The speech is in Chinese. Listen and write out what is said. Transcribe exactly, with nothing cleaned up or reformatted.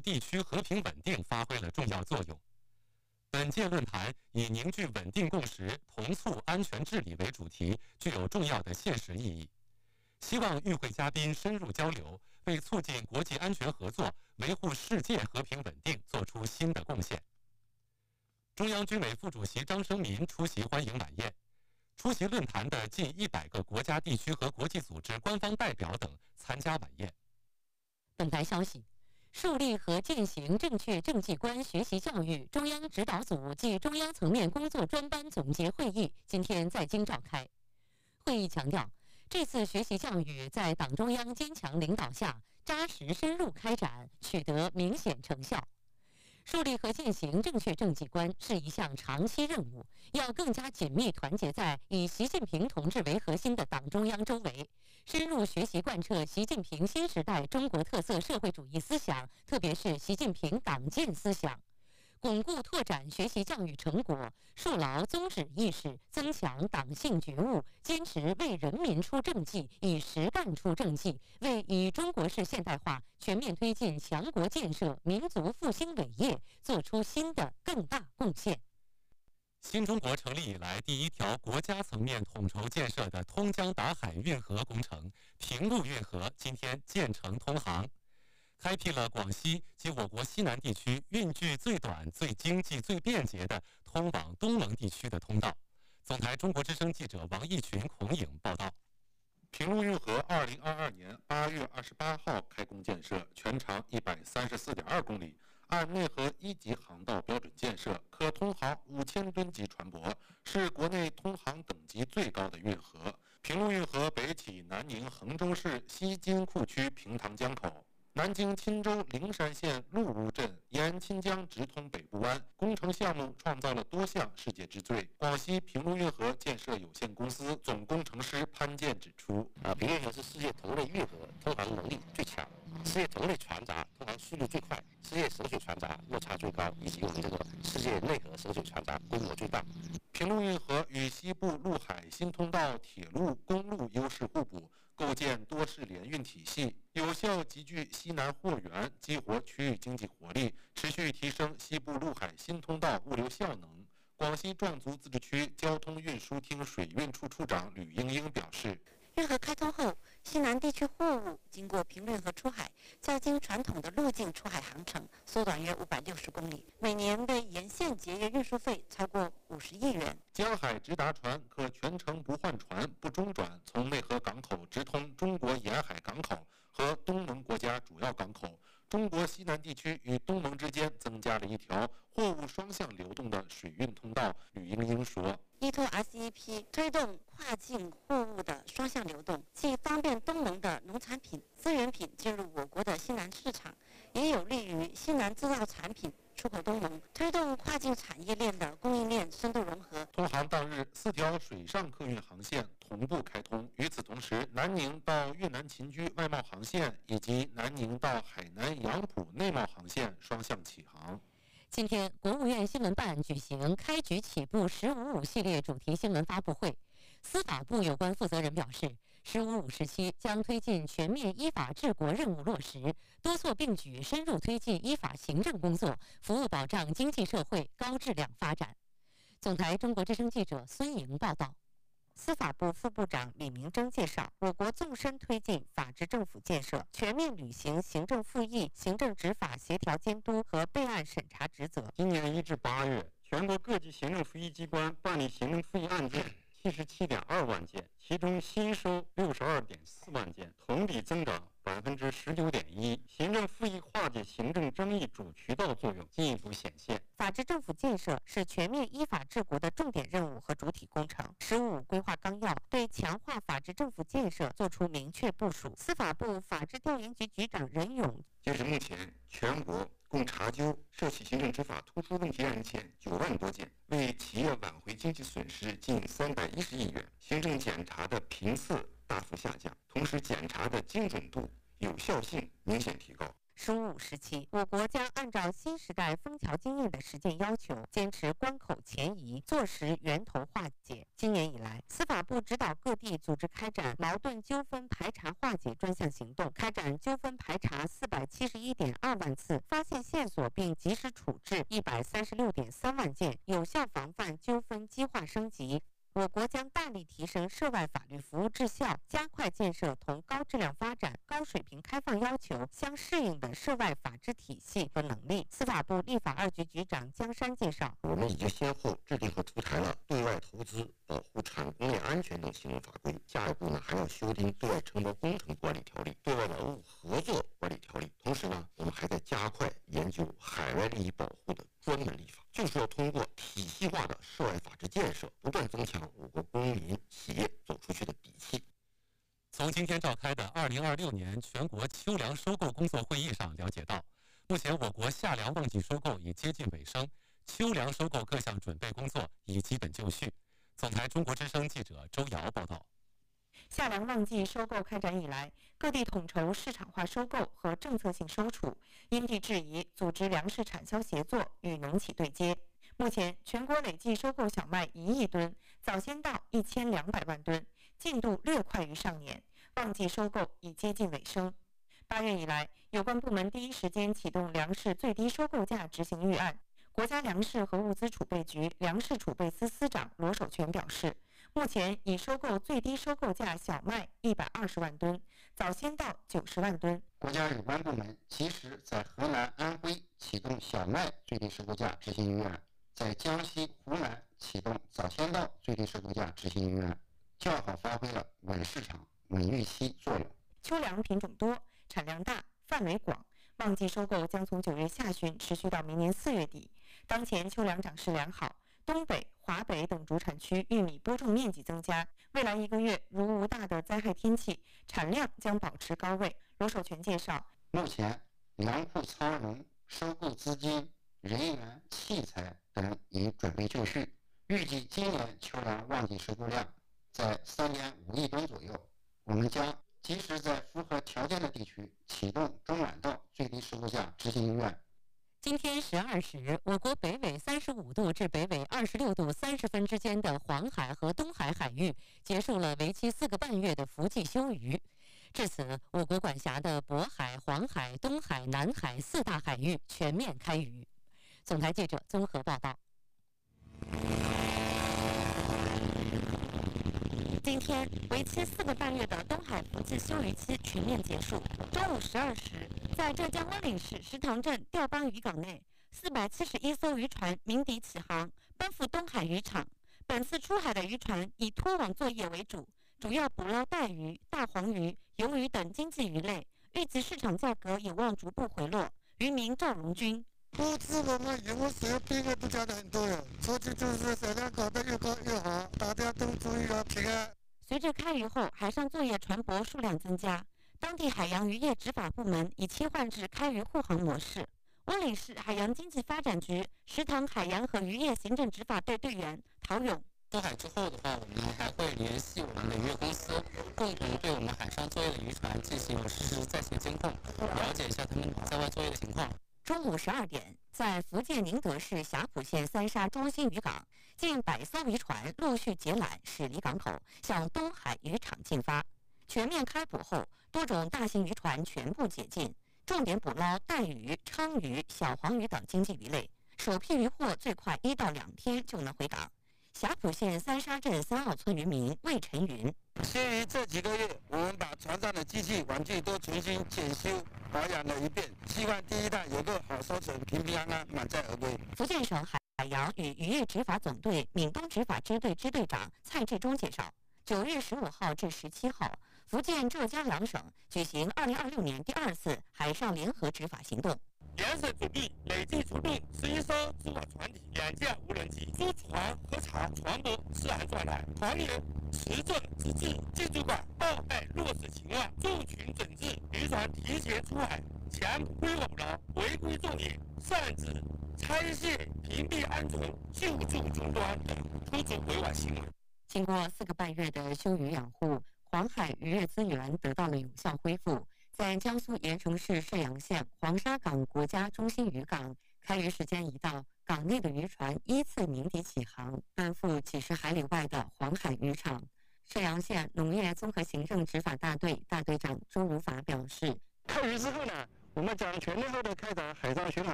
地区和平稳定发挥了重要作用。本届论坛以凝聚稳定共识、同促安全治理为主题，具有重要的现实意义。希望与会嘉宾深入交流，为促进国际安全合作、维护世界和平稳定做出新的贡献。中央军委副主席张生民出席欢迎晚宴。出席论坛的近一百个国家、地区和国际组织官方代表等参加晚宴。 本台消息，树立和践行正确政绩观学习教育中央指导组暨中央层面工作专班总结会议今天在京召开。会议强调，这次学习教育在党中央坚强领导下扎实深入开展，取得明显成效。树立和践行正确政绩观是一项长期任务，要更加紧密团结在以习近平同志为核心的党中央周围，深入学习贯彻习近平新时代中国特色社会主义思想，特别是习近平党建思想，巩固拓展学习教育成果，树牢宗旨意识，增强党性觉悟，坚持为人民出政绩，以实干出政绩，为以中国式现代化全面推进强国建设、民族复兴伟业做出新的更大贡献。 新中国成立以来第一条国家层面统筹建设的通江达海运河工程平陆运河今天建成通航，开辟了广西及我国西南地区运距最短、最经济、最便捷的通往东盟地区的通道。总台中国之声记者王义群、孔颖报道。 平陆运河二零二二年八月二十八号开工建设，全长一百三十四点二公里，按内河一级航道标准建设，可通航五千吨级船舶，是国内通航等级最高的运河。平陆运河北起南宁衡州市西金库区平塘江口，南京钦州灵山县陆屋镇沿钦江直通北部湾，工程项目创造了多项世界之最。广西平陆运河建设有限公司总工程师潘健指出， 啊，平陆运河是世界同类运河，通航能力最强，世界同类船闸通航速度最快，世界省水船闸落差最高，以及我们这个世界内河省水船闸规模最大。 平陆运河与西部陆海新通道铁路、公路优势互补，构建多式联运体系，有效集聚西南货源，激活区域经济活力，持续提升西部陆海新通道物流效能。广西壮族自治区交通运输厅水运处处长吕英英表示， 运河开通后，西南地区货物经过平运河出海，较经传统的陆径出海航程缩短约五百六十公里，每年为沿线节约运输费超过五十亿元。 江海直达船可全程不换船、不中转，从内河港口直通中国沿海港口和东盟国家主要港口。中国西南地区与东盟之间增加了一条货物双向流动的水运通道。吕英英说， 依托 S E P 推动跨境货物的双向流动，既方便东盟的农产品、资源品进入我国的西南市场，也有利于西南制造产品出口东盟，推动跨境产业链的供应链深度融合。 通航当日，四条水上客运航线同步开通。与此同时，南宁到越南秦居外贸航线以及南宁到海南杨浦内贸航线双向启航。 今天，国务院新闻办举行开局起步“十五五”系列主题新闻发布会。司法部有关负责人表示，“十五五”时期将推进全面依法治国任务落实，多措并举，深入推进依法行政工作，服务保障经济社会高质量发展。总台中国之声记者孙莹报道。 司法部副部长李明珍介绍，我国纵深推进法治政府建设，全面履行行政复议、行政执法协调监督和备案审查职责。 今年一至八月，全国各级行政复议机关办理行政复议案件七十七点二万件，其中新收六十二点四万件，同比增长百分之十九点一。行政复议化解行政争议主渠道作用进一步显现。 法治政府建设是全面依法治国的重点任务和主体工程。“十五五”规划纲要对强化法治政府建设作出明确部署。司法部法制调研局局长任勇， 截至目前，全国共查究涉及行政执法突出问题案件九万多件，为企业挽回经济损失近三百一十亿元，行政检查的频次大幅下降，同时检查的精准度、有效性明显提高。 十五五时起，我国将按照新时代枫桥经验的实践要求，坚持关口前移，坐实源头化解。今年以来，司法部指导各地组织开展矛盾纠纷排查化解专项行动，开展纠纷排查四百七十一点二万次，发现线索并及时处置一百三十六点三万件，有效防范纠纷激化升级。我国将大力提升涉外法律服务质效，加快建设同高质量发展、高水平开放要求相适应的涉外法治体系和能力。司法部立法二局局长江山介绍， 我们已经先后制定和出台了对外投资保护产工业安全等行政法规，下一步呢还要修订对外承包工程管理条例、对外劳务合作管理条例。同时呢，我们还在加快研究海外利益保护的专门立法，就是要通过体系化的涉外法治建设，不断增强我国公民企业走出去的底气。 从今天召开的二零二六年全国秋粮收购工作会议上了解到，目前我国夏粮旺季收购已接近尾声，秋粮收购各项准备工作已基本就绪。总台中国之声记者周瑶报道。 夏粮旺季收购开展以来，各地统筹市场化收购和政策性收储，因地制宜组织粮食产销协作，与农企对接。目前，全国累计收购小麦一亿吨，早先稻一千两百万吨，进度略快于上年，旺季收购已接近尾声。八月以来，有关部门第一时间启动粮食最低收购价执行预案。国家粮食和物资储备局粮食储备司司长罗守全表示，目前已收购最低收购价小麦一百二十万吨，早先稻九十万吨。 国家有关部门及时在河南、安徽启动小麦最低收购价执行预案，在江西、湖南启动早先稻最低收购价执行预案，较好发挥了稳市场、稳预期作用。 秋粮品种多，产量大，范围广，旺季收购将从九月下旬持续到明年四月底。当前秋粮长势良好，东北、华北等主产区玉米播种面积增加，未来一个月如无大的灾害天气，产量将保持高位。罗守全介绍， 目前粮库仓容、收购资金、人员、器材等已准备就绪，预计今年秋粮旺季收购量在三点五亿吨左右。我们将及时在符合条件的地区启动中晚稻最低收购价执行预案。 今天十二时，我国北纬三十五度至北纬二十六度三十分之间的黄海和东海海域结束了为期四个半月的伏季休渔。至此，我国管辖的渤海、黄海、东海、南海四大海域全面开渔。总台记者综合报道。 今天，为期四个半月的东海伏季休渔期全面结束。中午十二时，在浙江温岭市石塘镇钓浜渔港内，四百七十一艘渔船鸣笛起航，奔赴东海渔场。本次出海的渔船以拖网作业为主，主要捕捞带鱼、大黄鱼、鱿鱼等经济鱼类，预计市场价格有望逐步回落。渔民赵荣军。 物资我们原物使用并未不加的很多了，出去就是产量搞得越高越好，大家都注意了平安。 随着开渔后海上作业船舶数量增加，当地海洋渔业执法部门已切换至开渔护航模式。温岭市海洋经济发展局石塘海洋和渔业行政执法队队员陶勇。 出海之后的话，我们还会联系我们的渔业公司，共同对我们海上作业的渔船进行实时在线监控，了解一下他们在外作业的情况。 中午十二点，在福建宁德市霞浦县三沙中心渔港，近百艘渔船陆续结缆驶离港口，向东海渔场进发。全面开捕后，多种大型渔船全部解禁，重点捕捞带鱼、鲳鱼、小黄鱼等经济鱼类。首批渔获最快一到两天就能回港。霞浦县三沙镇三澳村渔民魏晨云： 先于这几个月，我们把船上的机器玩具都重新检修保养了一遍，希望第一代有个好收成，平平安安，满载而归。 福建省海洋与渔业执法总队闽东执法支队支队长蔡志忠介绍，九月十五号至十七号，福建、浙江两省举行二零二六年第二次海上联合执法行动。 两省主力累计出动十一艘执法船体、两架无人机，租船核查船舶适航状态，团员持证资质、进驻港报备落实情况，驻群整治渔船提前出海、强规捕捞、违规作业、擅自拆卸、屏蔽安全、救助终端等突出违法行为。 经过四个半月的休渔养护，黄海渔业资源得到了有效恢复。 在江苏盐城市射阳县黄沙港国家中心渔港，开渔时间一到，港内的渔船依次鸣笛起航，奔赴几十海里外的黄海渔场。射阳县农业综合行政执法大队大队长周如法表示： 开渔之后呢，我们将全面性的开展海上巡航。